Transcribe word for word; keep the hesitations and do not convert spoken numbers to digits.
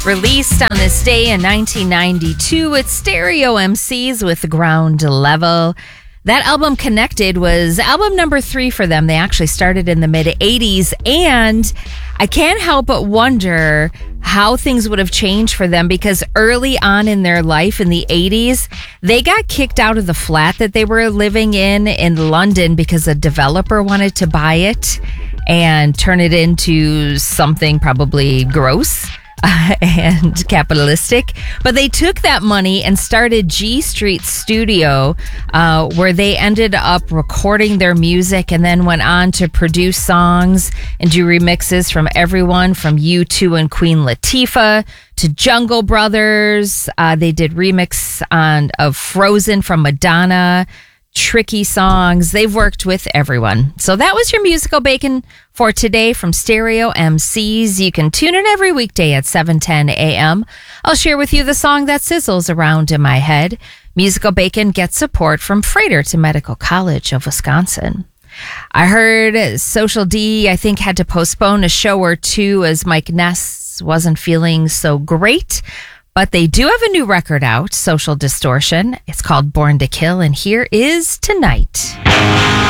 Released on this day in nineteen ninety-two, it's Stereo M Cs with Ground Level. That album, Connected, was album number three for them. They actually started in the mid-eighties, and I can't help but wonder how things would have changed for them, because early on in their life in the eighties, they got kicked out of the flat that they were living in in London because a developer wanted to buy it and turn it into something probably gross Uh, and capitalistic. But they took that money and started G Street Studio, uh, where they ended up recording their music and then went on to produce songs and do remixes from everyone from U two and Queen Latifah to Jungle Brothers. Uh, they did remix on of Frozen from Madonna, tricky songs. They've worked with everyone. So that was your Musical Bacon for today from Stereo M Cs. You can tune in every weekday at seven ten a.m. I'll share with you the song that sizzles around in my head. Musical Bacon gets support from Fredericton Medical College of Wisconsin. I heard Social D, I think, had to postpone a show or two as Mike Ness wasn't feeling so great. But they do have a new record out, Social Distortion. It's called Born to Kill, and here is Tonight.